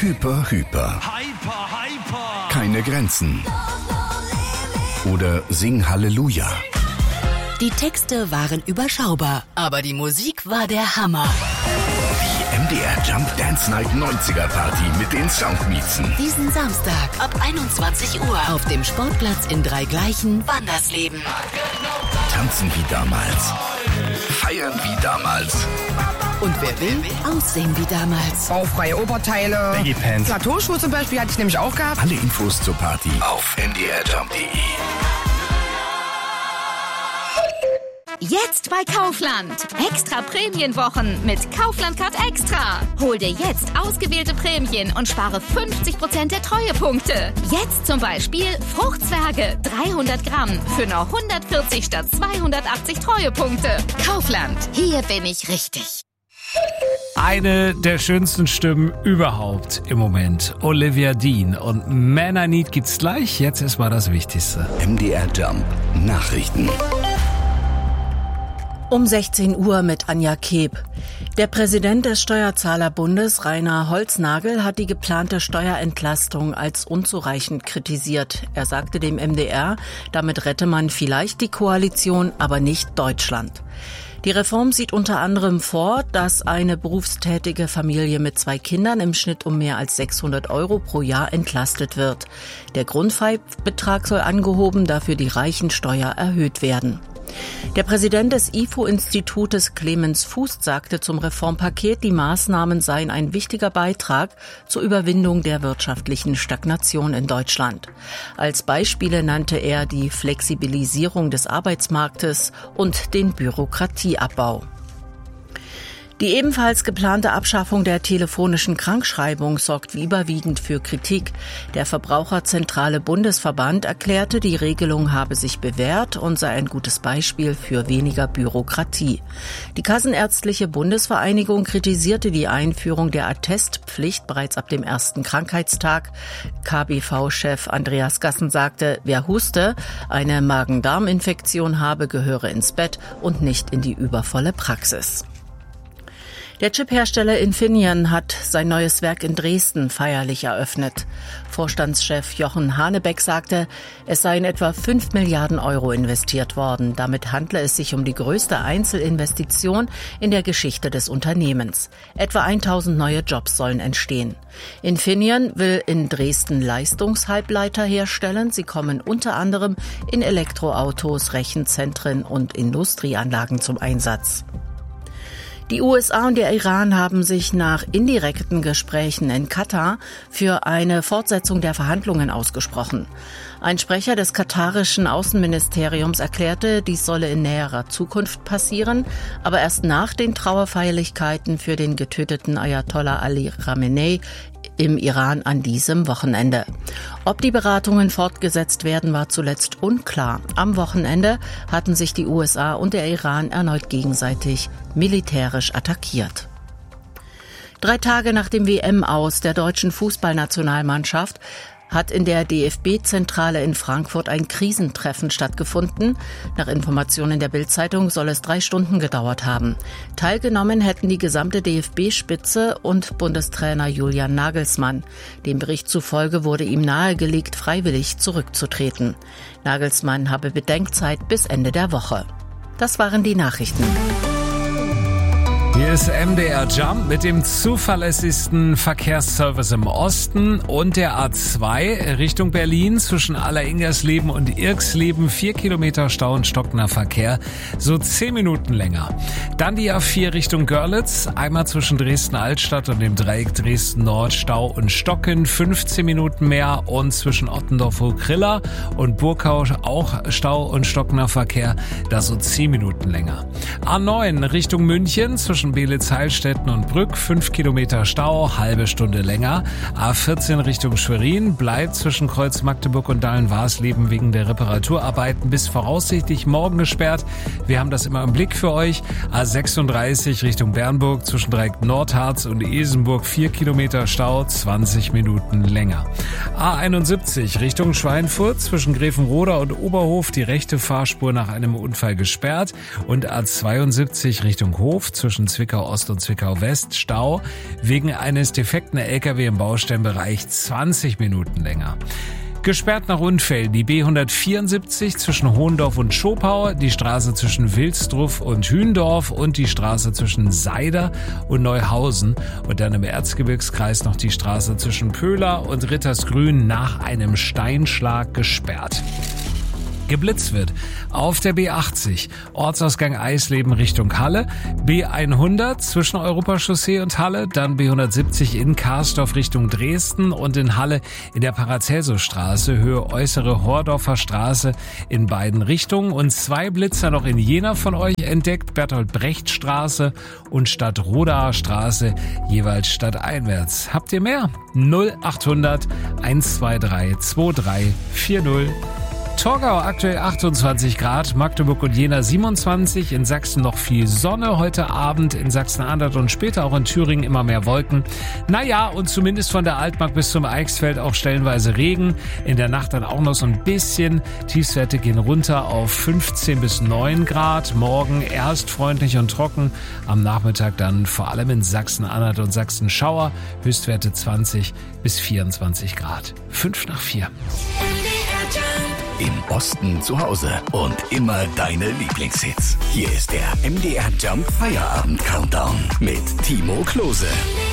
Hyper, Hyper. Keine Grenzen. Oder Sing Halleluja. Die Texte waren überschaubar, aber die Musik war der Hammer. Die MDR Jump Dance Night 90er Party mit den Soundmiezen. Diesen Samstag ab 21 Uhr auf dem Sportplatz in Dreigleichen, Wandersleben. Tanzen wie damals. Feiern wie damals. Und wer will, aussehen wie damals. Baufreie Oberteile. Baggy-Pants. Plateauschuhe zum Beispiel hatte ich nämlich auch gehabt. Alle Infos zur Party auf mdrjump.de. Jetzt bei Kaufland. Extra Prämienwochen mit Kaufland Card Extra. Hol dir jetzt ausgewählte Prämien und spare 50% der Treuepunkte. Jetzt zum Beispiel Fruchtzwerge 300 Gramm für nur 140 statt 280 Treuepunkte. Kaufland. Hier bin ich richtig. Eine der schönsten Stimmen überhaupt im Moment. Olivia Dean. Und Man I Need gibt's gleich. Jetzt ist mal das Wichtigste. MDR Jump Nachrichten. Um 16 Uhr mit Anja Keb. Der Präsident des Steuerzahlerbundes, Rainer Holznagel, hat die geplante Steuerentlastung als unzureichend kritisiert. Er sagte dem MDR, damit rette man vielleicht die Koalition, aber nicht Deutschland. Die Reform sieht unter anderem vor, dass eine berufstätige Familie mit 2 Kindern im Schnitt um mehr als 600 € pro Jahr entlastet wird. Der Grundfreibetrag soll angehoben, dafür die Reichensteuer erhöht werden. Der Präsident des IFO-Institutes Clemens Fuß sagte zum Reformpaket, die Maßnahmen seien ein wichtiger Beitrag zur Überwindung der wirtschaftlichen Stagnation in Deutschland. Als Beispiele nannte er die Flexibilisierung des Arbeitsmarktes und den Bürokratieabbau. Die ebenfalls geplante Abschaffung der telefonischen Krankschreibung sorgt überwiegend für Kritik. Der Verbraucherzentrale Bundesverband erklärte, die Regelung habe sich bewährt und sei ein gutes Beispiel für weniger Bürokratie. Die Kassenärztliche Bundesvereinigung kritisierte die Einführung der Attestpflicht bereits ab dem ersten Krankheitstag. KBV-Chef Andreas Gassen sagte, wer huste, eine Magen-Darm-Infektion habe, gehöre ins Bett und nicht in die übervolle Praxis. Der Chiphersteller Infineon hat sein neues Werk in Dresden feierlich eröffnet. Vorstandschef Jochen Hanebeck sagte, es seien etwa 5 Milliarden € investiert worden. Damit handle es sich um die größte Einzelinvestition in der Geschichte des Unternehmens. Etwa 1000 neue Jobs sollen entstehen. Infineon will in Dresden Leistungshalbleiter herstellen. Sie kommen unter anderem in Elektroautos, Rechenzentren und Industrieanlagen zum Einsatz. Die USA und der Iran haben sich nach indirekten Gesprächen in Katar für eine Fortsetzung der Verhandlungen ausgesprochen. Ein Sprecher des katarischen Außenministeriums erklärte, dies solle in näherer Zukunft passieren, aber erst nach den Trauerfeierlichkeiten für den getöteten Ayatollah Ali Khamenei im Iran an diesem Wochenende. Ob die Beratungen fortgesetzt werden, war zuletzt unklar. Am Wochenende hatten sich die USA und der Iran erneut gegenseitig militärisch attackiert. 3 Tage nach dem WM-Aus der deutschen Fußballnationalmannschaft hat in der DFB-Zentrale in Frankfurt ein Krisentreffen stattgefunden. Nach Informationen der Bild-Zeitung soll es 3 Stunden gedauert haben. Teilgenommen hätten die gesamte DFB-Spitze und Bundestrainer Julian Nagelsmann. Dem Bericht zufolge wurde ihm nahegelegt, freiwillig zurückzutreten. Nagelsmann habe Bedenkzeit bis Ende der Woche. Das waren die Nachrichten. Hier ist MDR Jump mit dem zuverlässigsten Verkehrsservice im Osten und der A2 Richtung Berlin zwischen Alleringersleben und Irksleben 4 Kilometer Stau und stockender Verkehr, so 10 Minuten länger. Dann die A4 Richtung Görlitz, einmal zwischen Dresden-Altstadt und dem Dreieck Dresden-Nord Stau und Stocken, 15 Minuten mehr und zwischen Ottendorf-Hochkriller und Burgau auch Stau und stockender Verkehr, das so 10 Minuten länger. A9 Richtung München zwischen Beelitz-Heilstätten und Brück, 5 Kilometer Stau, halbe Stunde länger. A14 Richtung Schwerin bleibt zwischen Kreuz Magdeburg und Dahlen-Warsleben wegen der Reparaturarbeiten bis voraussichtlich morgen gesperrt. Wir haben das immer im Blick für euch. A36 Richtung Bernburg zwischen Dreieck Nordharz und Isenburg, 4 Kilometer Stau, 20 Minuten länger. A71 Richtung Schweinfurt zwischen Grevenroda und Oberhof, die rechte Fahrspur nach einem Unfall gesperrt. Und A72 Richtung Hof zwischen Zwickau Ost und Zwickau West Stau wegen eines defekten LKW im Baustellenbereich 20 Minuten länger. Gesperrt nach Unfällen die B174 zwischen Hohendorf und Schopau, die Straße zwischen Wilsdruff und Hündorf und die Straße zwischen Seider und Neuhausen und dann im Erzgebirgskreis noch die Straße zwischen Pöhler und Rittersgrün nach einem Steinschlag gesperrt. Geblitzt wird auf der B80, Ortsausgang Eisleben Richtung Halle, B100 zwischen Europachaussee und Halle, dann B170 in Karsdorf Richtung Dresden und in Halle in der Paracelsusstraße, Höhe Äußere Hordorfer Straße in beiden Richtungen und 2 Blitzer noch in Jena von euch entdeckt, Bertolt-Brecht-Straße und Stadtrodaer Straße, jeweils stadteinwärts. Habt ihr mehr? 0800 123 2340. Torgau aktuell 28 Grad, Magdeburg und Jena 27, in Sachsen noch viel Sonne heute Abend, in Sachsen-Anhalt und später auch in Thüringen immer mehr Wolken. Naja, und zumindest von der Altmark bis zum Eichsfeld auch stellenweise Regen, in der Nacht dann auch noch so ein bisschen. Tiefstwerte gehen runter auf 15 bis 9 Grad, morgen erst freundlich und trocken, am Nachmittag dann vor allem in Sachsen-Anhalt und Sachsen Schauer, Höchstwerte 20 bis 24 Grad. 5:04. Im Osten zu Hause und immer deine Lieblingshits. Hier ist der MDR Jump Feierabend Countdown mit Timo Klose.